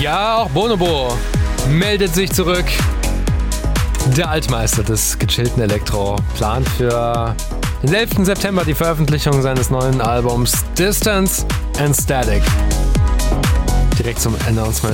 Ja, auch Bonobo meldet sich zurück. Der Altmeister des gechillten Elektro plant für den 11. September die Veröffentlichung seines neuen Albums Distance and Static. Direkt zum Announcement